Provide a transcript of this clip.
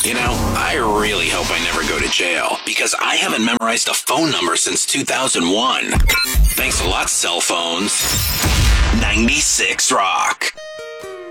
You know, I really hope I never go to jail because I haven't memorized a phone number since 2001. Thanks a lot, cell phones. 96 Rock.